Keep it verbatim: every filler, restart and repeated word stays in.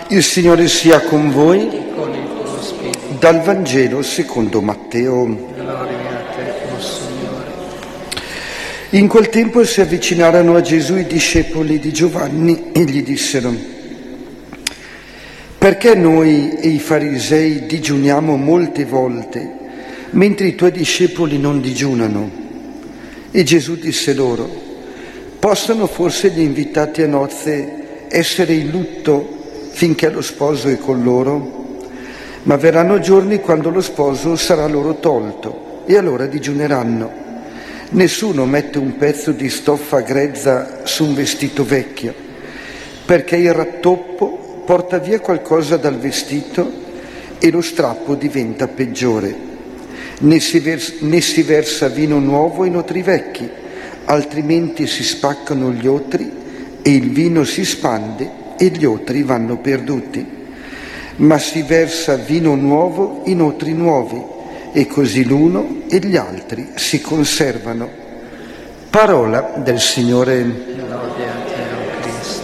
Il Signore sia con voi. e con il tuo spirito. Dal Vangelo secondo Matteo. Gloria a te, o Signore. In quel tempo si avvicinarono a Gesù i discepoli di Giovanni e gli dissero: perché noi e i farisei digiuniamo molte volte, mentre i tuoi discepoli non digiunano? E Gesù disse loro: possono forse gli invitati a nozze essere in lutto finché lo sposo è con loro? Ma verranno giorni quando lo sposo sarà loro tolto e allora digiuneranno. Nessuno mette un pezzo di stoffa grezza su un vestito vecchio, perché il rattoppo porta via qualcosa dal vestito e lo strappo diventa peggiore. Né si, vers- né si versa vino nuovo in otri vecchi, altrimenti si spaccano gli otri e il vino si spande e gli otri vanno perduti. Ma si versa vino nuovo in otri nuovi, e così l'uno e gli altri si conservano. Parola del Signore.